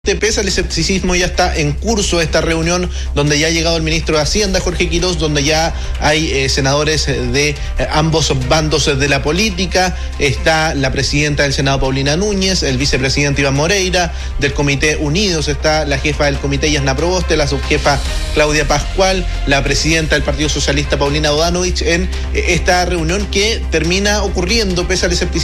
Pese al escepticismo, ya está en curso esta reunión donde ya ha llegado el ministro de Hacienda, Jorge Quirós, donde ya hay senadores de ambos bandos de la política. Está la presidenta del Senado, Paulina Núñez, el vicepresidente Iván Moreira, del Comité Unidos está la jefa del Comité, Yasna Proboste, la subjefa Claudia Pascual, la presidenta del Partido Socialista, Paulina Bodanovich, en esta reunión que termina ocurriendo pese al escepticismo